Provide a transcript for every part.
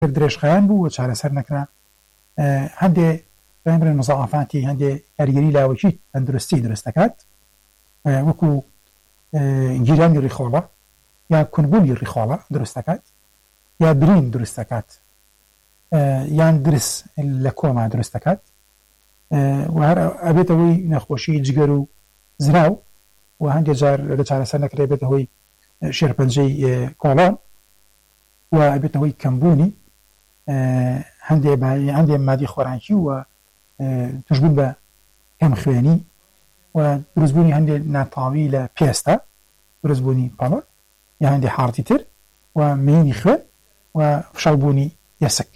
درێژخایان بوو و چارەسەر نەکرا. هەندێ بەمرن مزاعافاتی هەندێ کاریگەری لاوەکی تەندروستی دروست دەکات وەکو گیرانی ڕیخۆڵە یا کونبوونی ڕیخۆڵە دروست دەکات یا برین دروست دەکات یان درس لە کۆما دروست دەکات و هەر ئەبێتەوەی نەخۆشی جگەر و زراو و هەندێک جار لە چارەسەر نەکرێت بێتەوەی شێرپەنجەی کۆڵان و ئەبێتەوەی کەمبوونی هەندێ مادی خۆرانکی و توشبوون بە کەم خوێنی و دروستبوونی هەندێ ناتاوی لە پێستە دروستبوونی پەڵە یا هەندێ حاڵەتی تر و مینی خوێن و فشەڵبوونی یەسک.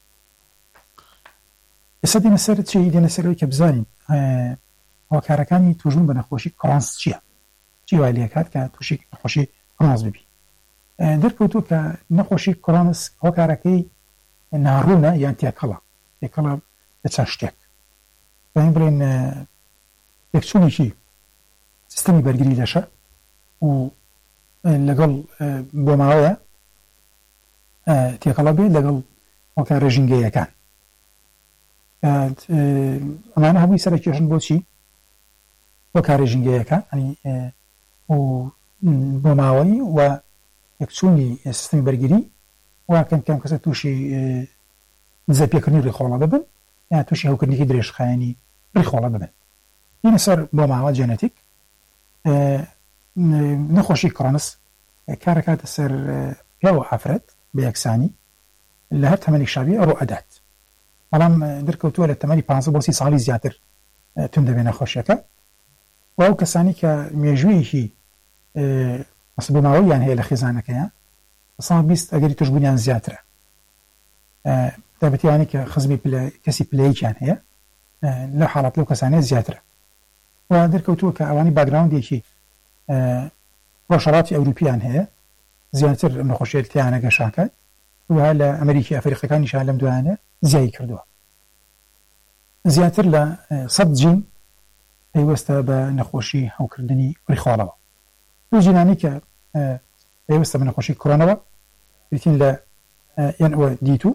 ئێستا دێنە سەر چی؟ دێنە سەرەوەی کە بزانین هۆکارەکانی توشبوون بە نەخۆشی کڕۆنس چییە؟ چی وای لێ کات کە تووشی نەخۆشی کڕۆنس ببی؟ دەرکەوتووە کە نەخۆشی کڕۆنس هۆکارەکەی ناڕوونە یان تێکەڵە لە چەند شتێک. بەین بڵێن یەکچوونێکی سیستەمی بەرگری لەشە و لەگەڵ بۆ ماوەیە تێکەڵە بێت لەگەڵ هۆکارە ژینگەیەکان. ئەمانە هەمووی سەرکێشن بۆچی؟ هۆکارە ژینگەیەکان و بۆ ماوەی و یەکچوونی سیستەمی بەرگری واکەن کەم کەسە تووشی دزەپێکردنی ڕیخۆڵە ببن یا تووشی هەوکردنێکی درێژخایەنی ڕیخۆڵە ببن. دێنە سەر بۆ ماوە جێنەتیک نەخۆشی کڕۆنس کارەکاتە سەر پیاوە ئافرەت بە یەکسانی لە هەر تەمەنێک شابی ئەڕۆ ئەدات، بەڵام دەرکەوتووە لە تەمەنی 15 بۆ 30 ساڵی زیاتر تون دەبێ نەخۆشیەکە و ئەو کەسانی کە مێژوویەکی بۆ ماوەیان هەیە لە خێزانەکەیان ساڵ 20 ئەگەری توشبوونیان زیاترە دەبێتیوانی کە خزمی کەسی پلەیەکیان هەیە لە حاڵەت لەو کەسانەیە زیاترە و دەرکەوتووە کە ئەوانی باگراوندێکی ڕۆژهەڵاتی ئەوروپیان هەیە زیاتر نەخۆشیێت تیانە گەشاکات وها لە ئەمریکی ئەفریقیەکانیشان لەم دوایانە زیایی کردووە. زیاتر لە 100 جین پەیوەستە بە نەخۆشی هەوکردنی ڕیخۆڵەوە. دوو جینانی کە پەیوەستە بە نەخۆشی کڕۆنەوە بریتین لە NO-D2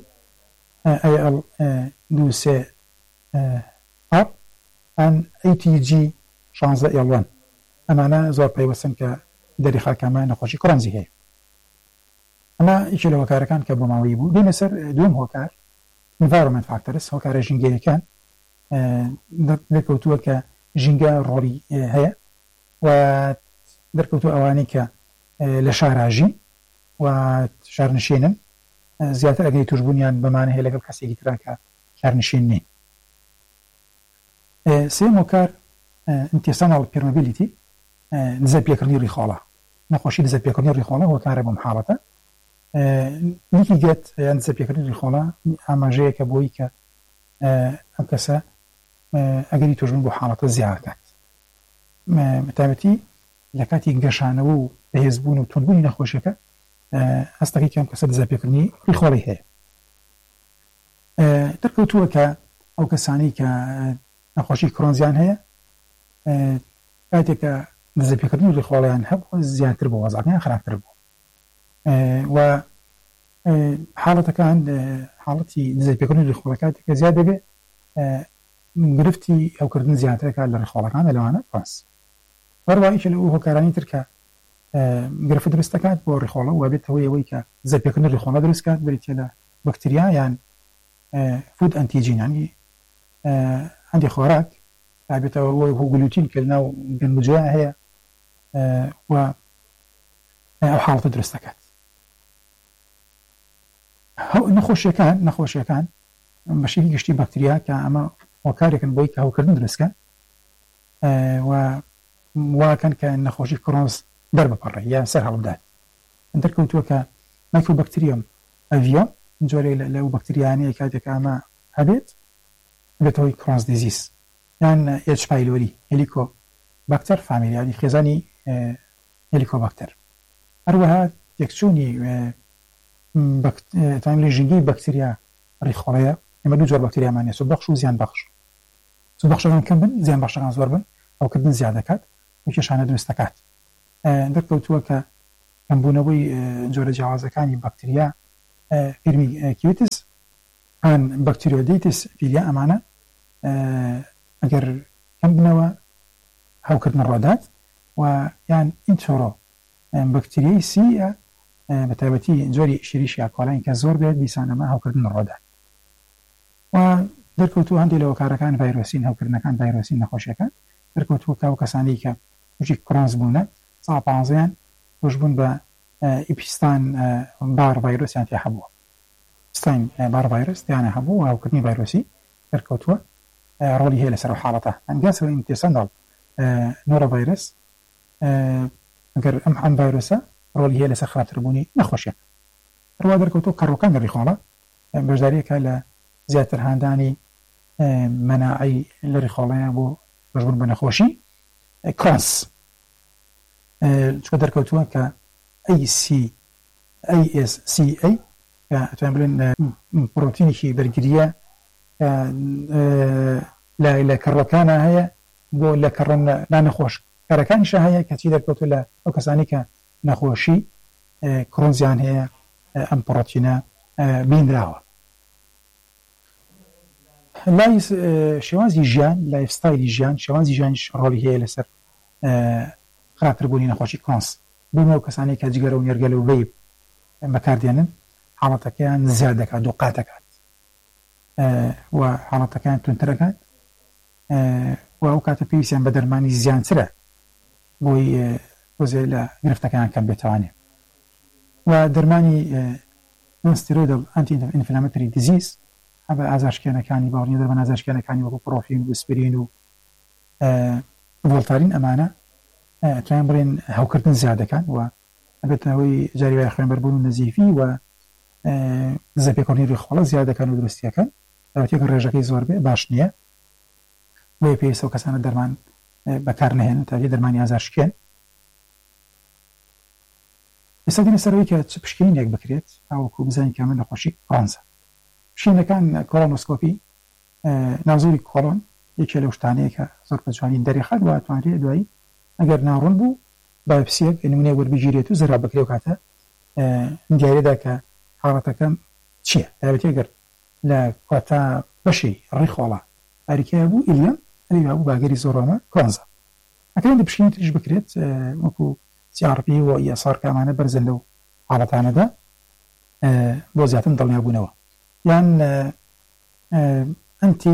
AL23R and ATG16L1 ئەمانە زۆر پەیوەستن کە دەری خاکەمە نەخۆشی کڕۆنزی هەیە. ئەمە یەکێ لە هۆکارەکان کە بۆ ماوەی بوو. دێنە سەر دووەم هۆکار environment factors، هۆکارە ژینگەیەکان دەرکەوتووە کە ژینگە ڕۆڵی هەیە و دەرکەوتووە ئەوانەی کە لە شاراژی و شارنشینن زیاتر ئەگەری توشبوونیان بەمانە هەیە لەگەڵ کەسێکی ترا کە شارنشین نین. سێم هۆکار intestinal permeability دزەپێکردنی ڕیخۆڵە، نەخۆشی دزەپێکردنی ڕیخۆڵە هۆکارە بەم حاڵەتە. لیکی گەت یان دزەپێکردنی ڕیخۆڵە ئاماژەیەکە بۆی کە ئەم کەسە ئەگەری توشبوون بۆ حاڵەتە زیادەکات. متابەتی لە کاتی گەشانەوە و بەهێزبوون و توندبوونی نەخۆشیەکە هەستەکەی کەم کەسە دزەپێکردنی ڕیخۆڵی هەیە. دەرکەوتووە کە ئەو کەسانی کە نەخۆشی کڕۆنزیان هەیە کاتێکە دزەپێکردنی ڕیخۆڵیان هەبوو زیاتر بۆ وەزعیان خراپتر بوو و حاڵەتەکان حاڵەتی دزەپێکردنی ڕیخۆڵە کاتێکە زیاد دەبێت گرفتی ئەوکردن زیاترەکە لە ڕیخۆڵەکانە لەوانە پاس. بەڕواییکە لە ئەو هۆکارانی تر کە گرفت دروست دەکات بۆ ڕیخۆڵە و بێتەوەی ئەوەی کە دزەپێکردنی ڕیخۆڵە دروست کات بریتە لە بەکتریا یان فود ئەنتیجینانی هەندێک خۆراک تابێتەوە بۆ گلوتین کە لەناو گەنمجویان هەیە و ئەو حاڵەتە دروست دەکات. نەخۆشیەکان بەشێکی گشتی بەکتریا کە ئەمە هۆکارێکن بۆی کە هەوکردن دروستکەن و واکەن کە نەخۆشی کڕۆنس دەربپەڕێ یان سەر هەڵبدات. دەرکەوتووە کە مایکرۆبەکتریۆم ئەڤیۆم جۆرێک لەو بەکتریانەیە کاتێک ئەمە هەبێت بێتەوەی کڕۆنس دیزیز یان H. pylori هێلیکۆبەکتەر فامیلیانی خێزانی هێلیکۆبەکتەر. هەروەها یەکچوونی ژینگەی بەکتریا ڕیخۆڵەیە. ئێمە دوو جۆر بەکتریامانە سوودبەخش و زیانبەخش. سوودبەخشەکان کەم بن، زیانبەخشەکان زۆر بن، ئەوکردن زیاد دەکات و کێشانە دروست دەکات. دەرکەوتووە کە کەمبوونەوەی جۆرە جیاوازەکانی بەکتریا فیرمی کیوتس عن بكتيريوديتس فيليا أمانة أجر كم بنوا هاوكرتنا الرادات ويعني انتشروا بكتيريا سي بتابتي جوري شريشي أكوالين كزور بيت بيسانا ما هاوكرتنا الرادات ودركوتو عندي لو كاركان فيروسين هاوكرتنا كان فيروسين نخوشيكا دركوتو كاو كسانيكا وشي كرانز بونا صعب عزيان وجبون با إبستان بار فيروس يعني حبوه ستاين بار فيروس يعني حبو أو كتني فيروسي تركوتوا رولي هي لسر حالته انجاس انتصندل نورا فيروس اگر ام فيروسا رولي هي لسر خاطربوني نخوشي روا دركوتو كروكان الرخوله بجداري كلا زيادة هانداني مناعي للرخوله بو رجبون بنخوشي كرانس شو دركوتو ك اي سي اي اس سي اي تعملون بروتيني شي برجرية لا كركانا هي بو لا كرن لا نخوش كركان شهية كتير كتو لا أو كسانيك نخوشي كرونزيان هي أم بروتينا بين راوا لايس شوازي جان لايف ستايل جان شوازي جان رولي هي لسر خاطر بوني نخوشي كرونس بو كسانيك جيرون يرجلو بيب مكارديانن حالتك كان زادك دوقاتك وحالتك كان تنتركت وأوقات بيسيان بدرماني زيان سرع بوي وزي قرفتك كان بيتواني ودرماني نونستيرويدال أنتي إنفلاماتوري ديزيز هذا أزاش كان باورني درمان أزاش كان وكو بروفين واسبرين وفولتارين أمانة تنبرين هاوكرتن زيادة كان وأبتناوي جاري ويخوين بربون نزيفي و زەپێ کۆرنی ڕێخۆڵە زیادەکان و دروستیەکەن داوەتێک ڕێژەکەی زۆر بێ باش نییە بۆیە پێویستە و کەسانە دەرمان بەکار نهێن تا دەرمانی ئازارشکێن ئێستا دێنە سەرەوەی کە چ پشکنینێک بکرێت تاوەکو بزانین کە من نەخۆشی کڕۆنزە پشکینەکان کۆلۆنۆسکۆپی ناوزوری کۆڵۆن یەکێ لەو شتانەیە کە زۆر بەجوانی دەرێخات و ئەتوانرێت دوایی ئەگەر ناڕوون بوو باپسیەک نمونەیە وەربگیرێت و زەرا بکرێ و کاتە دیارێدا کە حالتەکەم چییە دەبێت گەر لە کۆتا بەشی ڕێخۆڵە ئەریکەیە بوو ئیلیەم ئەریبا بوو باگەری زۆرۆمە کۆنزە ئەکەن پشکنی تریش بکرێت وەکو CRP و ESR کامانە بەرزن لەو حاڵەتانەدا بۆ زیاتر دڵنیابوونەوە یان ئەنتی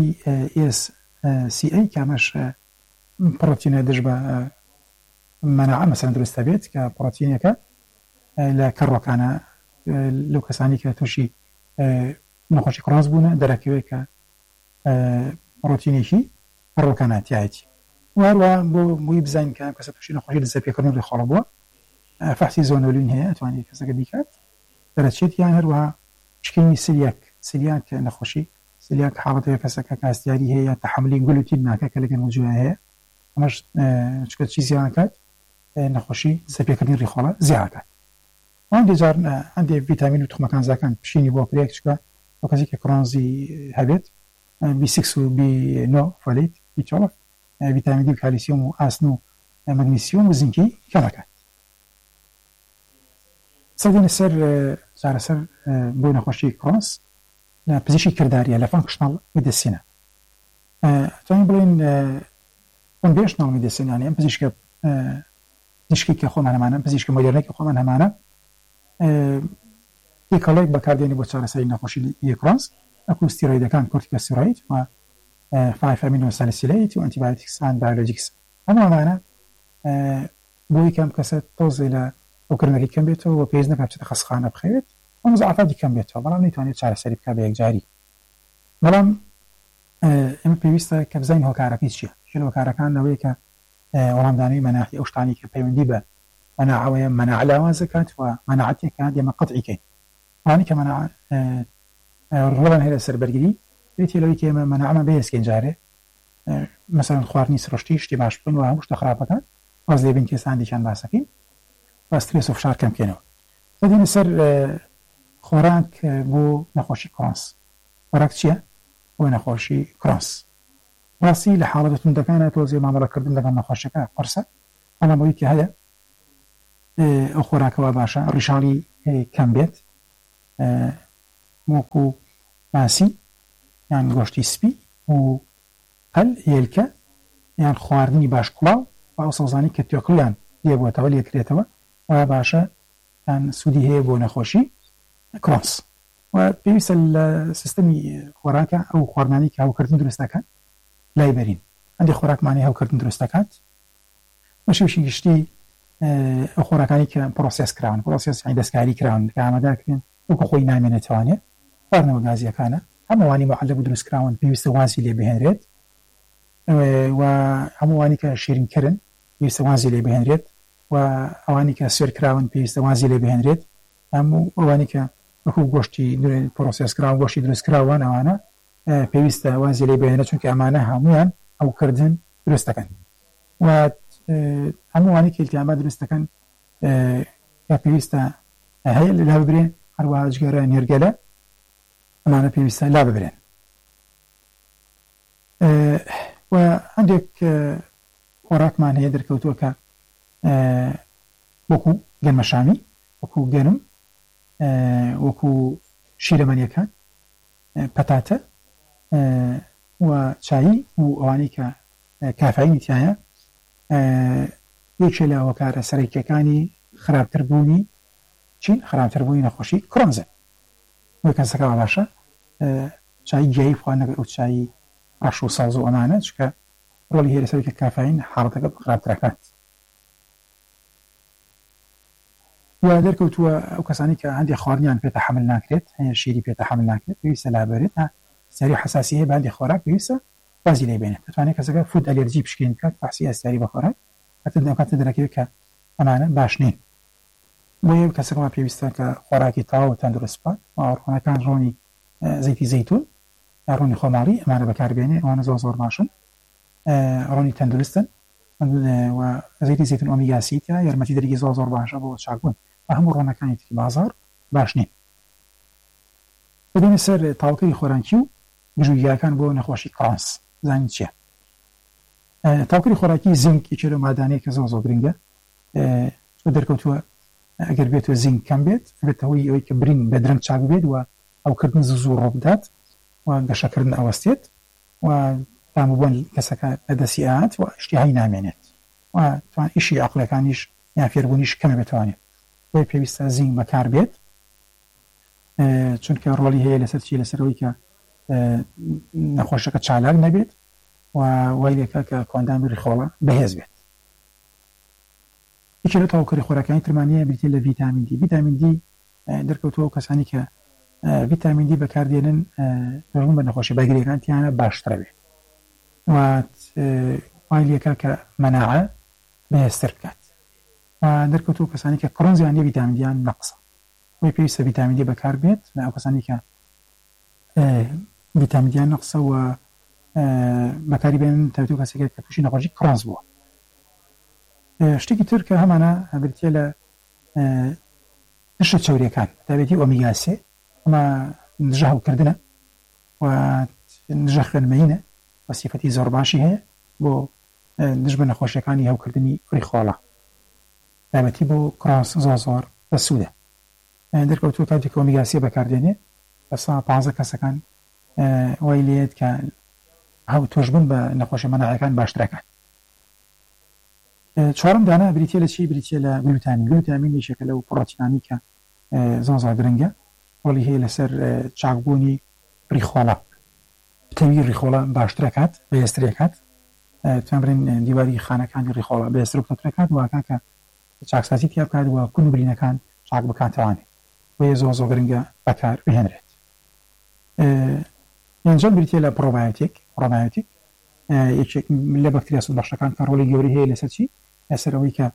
ASCA کامەش پڕۆتینە دژ بە مەناعە مەسەلەن دروستە بێت کە پڕۆتینەکە لە کەڕۆکانە لەو کەسانی کە تووشی نەخۆشی کڕۆنز بوونە دەرەکەوێت کە پڕۆتینێکی کەڕۆکاناتیایەتی وهروە بۆی بزانین کە کەسە تووشی نەخۆشی زەپێکردنی ڕێخۆڵە بووە فەحسی زۆنۆلین هەیە ئەتوانێت کەسەکە بیکات دەرەچێت یان هەروەها پشکنینی سلیاک نەخۆشی سلیاک حاڵەتەیە کەسەکە کاستیاری هەیە تەحملی گلوتین ناکە کە لەگەن موجوع هەیە ئەمەش چکە چی زیانکات نەخۆشی زەپێکردنی ڕێخۆڵە زیاکات ئەندێ جار ئەندێ ڤیتامین و توخمەکانزەکان پشینی بۆ کرێک چکە بۆ کەسی کە کڕۆنزی هەبێت B6 و B9 فۆلیت B12 ڤیتامین دی و کالیسیۆم و ئاسن و مەگنیسیۆم و زینکی کەمەکات سەدینە سەر چارەسەر بۆ نەخۆشی کڕۆنز لە پزیشکی کرداریە لە فانکشنال میدیسینە توانین بڵێن فانکشنال میدیسین یان پزیشکی کە خۆمان هەمانە پزیشکی مۆدێرنێکی خۆمان هەمانە یەکەڵێک بەکاردێنی بۆ چارەسەری نەخۆشی کڕۆنز ئەکو ستیرۆیدەکان کۆرتیکۆستیرۆید و 5 ئەمینۆ سالیسیلیت و ئەنتیبایۆتیکس و بایۆلۆجیکس هەمووانە بۆی کەم کەسە تۆزێ لە ئەوکردنەکەی کەم بێتەوە و پێویست نەکات بچێتە خەستەخانە بخەوێت ئەو مزعافاتی کەم بێتەوە بەڵام نەیتوانێت چارەسەری بکات بە یەکجاری بەڵام ئێمە پێویستە کە بزانین هۆکارەکەی چییە لە هۆکارەکان لەوەیە کە وەڵامدانەی مەناعی ئەو شتانی کە پەیوەندی بە مناعەوەیە مناع لاواز دەکات و مناعەتێکە دێمە قەتعیکەین ئەوانەی کە مناع ڕۆڵیان هەیە لەسەر بەرگری بێتی لەوەی کە ئێمە مناعمان بەهێزکەین جارێ مەسەڵەن خواردنی سرۆشتی شتی باش بکەین و هەموو شتە خراپەکان واز لێبین کە ساندێکیان باسەکەین و سترێس و فشار کەم بکەینەوە دەدەینە سەر خۆراک بۆ نەخۆشی کڕۆنز خۆراک چییە بۆ نەخۆشی کڕۆنز ڕاستی لە حاڵەتە توندەکانە تۆزێ مامەڵەکردن لەگەڵ نەخۆشەکە قرسە بەڵام بۆی کە هەیە ئەو خۆراکەوە باشە ڕیشاڵی کەم بێت وەکو ماسی یان گۆشتی سپی و قەل هێلکە یان خواردنی باشکوڵاو و ئەو سەوزانی کە تێکڵیان لێبووێتەوە لێکرێتەوە و باشە یان سوودی هەیە بۆ نەخۆشی کرۆنس و پێویستە لە سیستەمی خۆراکە ئەو خواردنانی کە هەوکردن دروست دەکات لای بەرین هەندێک خۆراکمانی هەوکردن دروست دەکات بە شێوەیەکی گشتی ئەو خۆراکانی کە پرۆسس کراون پرۆسس یانی دەستکاری کراون کە ئامادەکرێن وەکو خۆی نامێنێتوانێت خواردنەوە گازیەکانە هەمووانی مەعەلە بۆ دروستکراون پێویستە وازی لێ بهێنرێت و هەمووانی کە شیرینکردن پێویستە وازی لێ بهێنرێت و ئەوانی کە سوێرکراون پێویستە وازی لێ بهێنرێت هەموو ئەوانی کە وەکو گۆشتی پرۆسس کراون گۆشتی دروستکراوان ئەوانە پێویستە وازی لێ بهێنرێت چونکە ئەمانە هەمویان ئەوکردن دروست دەکەن و هەمووانی کە ئیلتیامات دروست دەکەن کە پێویستە هەیە لا ببرێن هەروەها جگەرە نێرگەلە ئەمانە پێویستە لا ببرێن و هەندێک خۆراکمان هەیە دەرکەوتووە کە وەکو گەنمەشامی وەکو گەنم وەکو شیرەمەنیەکان پەتاتە و چایی و ئەوانەی کە کافاینی تایە یەکێ لە هۆکارە سەرەکیەکانی خراپتربوونی چین خراپتربوونی نەخۆشی کرۆنزە وەی کەسەکەەوە باشە چای گیایی خواردنەکە ئەو چای ئاش و ساز و ئەمانە چکە ڕۆلی هەیە لەسەرکە کافاین حاڵەتەکە خراپترەکات و دەرکەوتووە ئەو کەسانی کە هەندێک خواردنیان پێتە حمل ناکرێت هەیە شیری پێتە حمل ناکرێت پێویستە لابەرێت تا سەری حساسی هەیە بە هەندێک خۆراک پێویستە وازی لێ بێنێت دەتوانێت کەسەکە فود ئەلێرجی پشکێن بکات بەحسی ئەستاری بە خۆراک کاتە دەرەکەوێت کە ئەمانە باش نین بۆیە کەسەکەمان پێویستە کە خۆراکی تاوا و تەندروست بکات و ئاوەڕخۆنەکان ڕۆنی زەیتی زەیتون یا ڕۆنی خۆماڵی ئەمانە بەکاربێنێ ئەوانە زۆر باشن ڕۆنی تەندروستن و زەیتی زەیتون ئۆمیگا 3 یارمەتی دەرەکی زۆر باشە بۆ چاکبوون و هەموو ڕۆنەکانی تری بازار باش نین ببینە سەر تاڵکەی خۆرانکی و گژوگیاکان بۆ نەخۆشی کرۆنس زانین چییە تاڵکەی خۆراکی زینک یەکێ لە مادانەیە کە زۆر گرنگە دەرکەوتووە ئەگەر بێتەوە زینک کەم بێت بێتە هۆی ئەوەی کە برین بە درەنگ چاک بێت و ئەوکردن زوو ڕۆ بدات و گەشەکردن ئەوەستێت و تامبوون کەسەکە بەدەستی ئاات و ئیشتیهای نامێنێت و توان ئیشی عەقڵەکانیش یان فێربوونیش کەمە بێتوانێت بۆیە پێویستە زینک بەکار بێت چونکە ڕۆلی هەیە لەسەر چی لەسەرەوەی کە نەخۆشەکە چالاک نەبێت و وای لێکە کە کۆندان ڕیخۆڵە بەهێز بێت یەکێ لە تاوکەری خۆراکانی ترمانیە بریتێ لە ڤیتامین دی ڤیتامین دی دەرکەوتووە کەسانی کە ڤیتامین دی بەکاردێنن ڕۆن بە نەخۆشی بەگرێکانتیانە باشترە بێت و وای لێکە کە مەناعە بەهێزتر بکات و دەرکەوتووە کەسانی کە کرۆنزیان لێ ڤیتامین دییان نەقسە وی پێویستە ڤیتامین دی بەکار بێت لە ئەو کەسانی کە ڤیتامین دییان نەقسە و بەکاری بێنن تاوتو کەسێکە کە تووشی نەخۆشی کرۆنز بووە شتێکی تر کە هەمانە بریتێ لە نشە چەوریەکان تابێتی ئۆمیگا 3 ئەمە نژە هەوکردنە و نژە خوێنمەینە بە سیفەتی زۆر باشی هەیە بۆ نژ بە نەخۆشیەکانی هەوکردنی ڕیخۆڵە تابەتی بۆ کرۆنس زۆر بەسوودە دەرکەوتووە کاتێک ئۆمیگا 3 بەکاردێنێ بەسا 15 کەسەکان وای لێت کە هەو تۆشبن بە نەخۆشی مەناعەکان باشترەکان چوارم دانە بریتێ لە چی بریتێ لە گلوتامین یەکێکە لەو پڕۆتینانی کە زۆر گرنگە ڕۆلی هەیە لەسەر چاکبوونی ڕیخۆڵە تەوی ڕیخۆڵە باشترەکات بەهێزترێکات توان برین دیواری خانەکانی ڕیخۆڵە بەهێزتر بکات واکە کە چاکسازی تیا بکات و کون و برینەکان چاک بکاتەوانێت بۆیە زۆر گرنگە بەکار بهێنرێت یانجان بریتێ لە پرۆبایۆتیک یەکێک لە بەکتریا سوودبەخشەکان کە ڕۆلی گەوری هەیە لەسەر چی لەسەر ئەوەی کە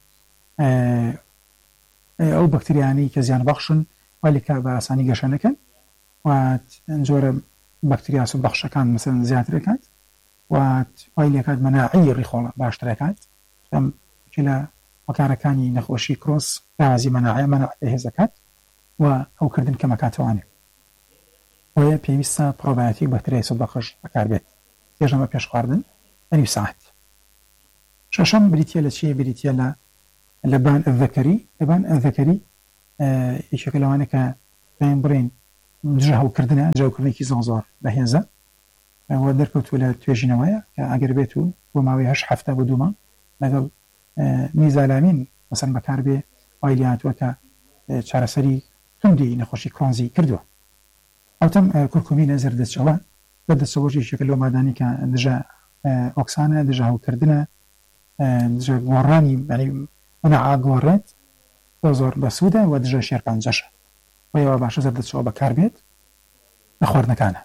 ئەو بەکتریانەی کە زیان بەخشن ولیکە بە ئاسانی گەشە نەکەن و جۆرە بەکتریا سوودبەخشەکان مەسەڵەن زیاترەکات و وای لێکات مەناعی ڕیخۆڵە باشترەکات کە لە وەکارەکانی نەخۆشی کرۆس ڕازی مەناعی هێزەکات و ئەوکردن کەمەکاتەوانێت وەیە پێویستە پرۆبایۆتیک بەکتریای سوودبەخش بەکار بێت پێشەمە پێش خواردن ئەنی ساعت شەشەم بریتە لە چی بریتە لە لەبان ئەڤەکەری یەکێکە لەوانە کە بين برين جهو كردنا جهو كردنا كي زانزار بهنزا ودركوت ولا توجينوايا كأجر بيتو وما ويهش حفته بدوما لقل ميزالامين مثلا بكاربي عائلات وكا چارەسەری توندی نەخۆشی کرۆنزی کردووە ئەوتەم کورکومی نەزر دەستچەوە دەستەوەژێکێکە لەو مادانی کە دژە ئۆکسانە دژە هەوکردنە دژە گۆڕانی منەعا گۆڕێت بۆ زۆر بەسوودە و دژە شێرپەنجەشە وەیەوە باشە زەر دەستچەوە بەکاربێت لە خواردنەکانە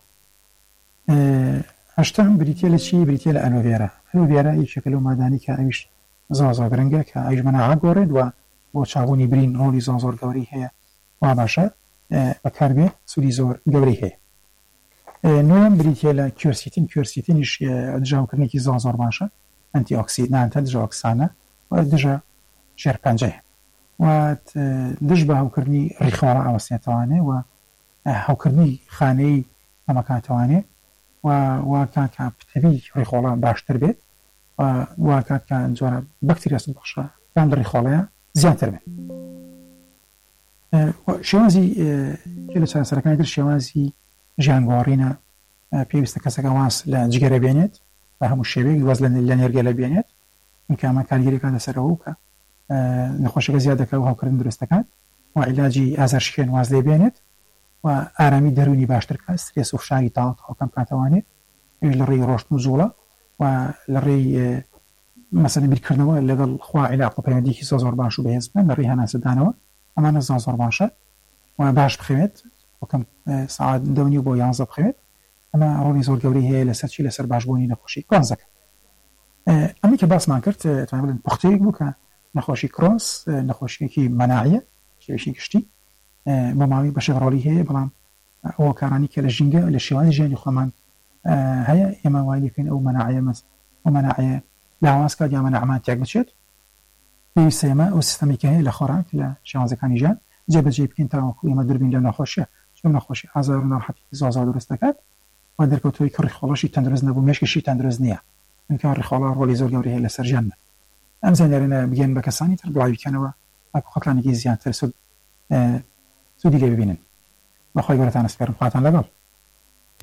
هەشتم بریتە لە چی بریتە لە ئەلۆڤێرا ئەلۆڤێرا یەکێکە لەو مادانی کە ئەویش زۆر گرنگە کە ئەویش منەعا گۆڕێت و بۆ چاوونی برین ڕۆلی زۆر گەورەی هەیە وا باشە بەکاربێت سوودی زۆر گەورەی هەیە نوێم بریتە لە کیۆرسیتینیش دژاوکردنێکی زۆر باشە ئەنتی ئۆکسیدانتە دژە ئۆکسانە و دژە شێرپەنجەیە و دژ بە هەوکردنی ڕیخۆڵە ئەوەسێتەوانێ و هەوکردنی خانەی ئەمەکاتەوانێ و واکات کە پتەوی ڕیخۆڵە باشتر بێت و واکات کە جۆرە بەکتریاس بەخشە کام ڕیخۆڵەیە زیاتر بێت شێوازی لە چارەسەرەکانی تر شێوازی ژیانگۆڕینە پێویستە کەسەکە واز لە جگەرە بێنێت بە هەموو شێوەیەک واز لە نێرگە لە بێنێت ئەمە کارگیریەکان لەسەرەوە کە نەخۆشیەکە زیاد دەکات و هەوکردن دروست دەکات و عیلاجی ئازارشکێن واز لێ بێنێت و ئارامی دەرونی باشتر کات سترێس و فشاری تاڵ کەم کاتەوانێت لە ڕێی ڕۆشت و جوڵە و لە ڕێی مەسەلەن بیرکردنەوە لەگەڵ خوا عیلاق و پەیوەندیکی زۆر باش و بەهێز بن لە ڕێی هەناسەدانەوە ئەمانە زۆر باشە و باش بخەوێت وەکەم ساعات 10 بۆ 11 بخەوێت ئەمە ڕۆڵی زۆر گەورەی هەیە لەسەر چی لەسەر باشبوونی نەخۆشی کرۆنزەکە ئەمی کە باسمان کرد توانین بڵێن پوختەیەک بوو کە نەخۆشی کرۆنز نەخۆشیەکی مەناعیە شێوەیەکی گشتی بۆ ماوەی بەشێک ڕۆڵی هەیە بەڵام ئەوە کارانی کە لە ژینگە لە شێوازی ژیانی خۆمان هەیە ئێمە وای لێکەین ئەو مەناعیە لاوازکات یا مەناعمان تێک بچێت پێویستە ئێمە ئەو سیستەمی کە هەیە لە خۆراک لە شێوازەکانی ژیان جێبەجێ بکەین تاوەکو ئێمە دەربین لە نەخۆشیە چون نەخۆشی ئازار و ناڕەحەتی زۆر دروست دەکات و دەرکەوتووی کە ڕیخۆڵەشی تەندروست نەبوو مێشکیشی تەندروست نییە چونکە ڕیخۆڵە ڕۆڵی زۆر گەورەی هەیە لەسەر ژیانمان ئەم زانیاریانە بگەین بە کەسانی تر بڵاوی بکەنەوە ئەکو خەڵکانێکی زیاتر سوودی لێ ببینن بەخوای گەورەتان سپێرم خواتان لەگەڵ